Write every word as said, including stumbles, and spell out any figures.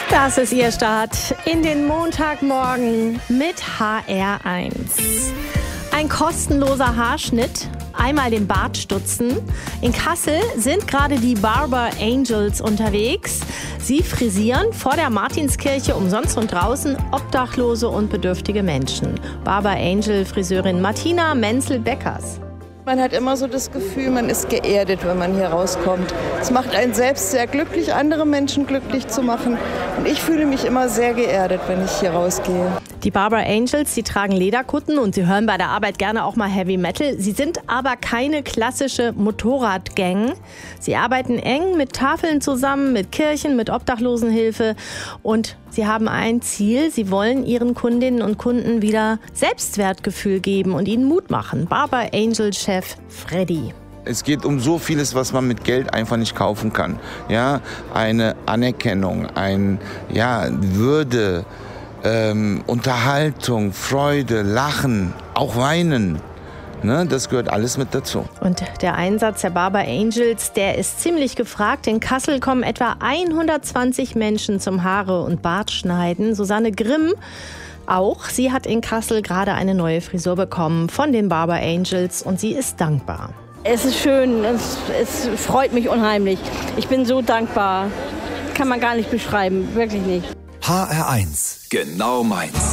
Das ist Ihr Start in den Montagmorgen mit H R eins. Ein kostenloser Haarschnitt, einmal den Bart stutzen. In Kassel sind gerade die Barber Angels unterwegs. Sie frisieren vor der Martinskirche umsonst und draußen obdachlose und bedürftige Menschen. Barber Angel Friseurin Martina Menzel-Beckers. Man hat immer so das Gefühl, man ist geerdet, wenn man hier rauskommt. Es macht einen selbst sehr glücklich, andere Menschen glücklich zu machen. Und ich fühle mich immer sehr geerdet, wenn ich hier rausgehe. Die Barber Angels, sie tragen Lederkutten und sie hören bei der Arbeit gerne auch mal Heavy Metal. Sie sind aber keine klassische Motorradgang. Sie arbeiten eng mit Tafeln zusammen, mit Kirchen, mit Obdachlosenhilfe und sie haben ein Ziel. Sie wollen ihren Kundinnen und Kunden wieder Selbstwertgefühl geben und ihnen Mut machen. Barber Angel-Chef Freddy. Es geht um so vieles, was man mit Geld einfach nicht kaufen kann. Ja, eine Anerkennung, ein, ja, Würde, ähm, Unterhaltung, Freude, Lachen, auch Weinen. Ne, das gehört alles mit dazu. Und der Einsatz der Barber Angels, der ist ziemlich gefragt. In Kassel kommen etwa hundertzwanzig Menschen zum Haare- und Bartschneiden. Susanne Grimm auch. Sie hat in Kassel gerade eine neue Frisur bekommen von den Barber Angels und sie ist dankbar. Es ist schön, es, es freut mich unheimlich. Ich bin so dankbar. Kann man gar nicht beschreiben, wirklich nicht. H R eins, genau meins.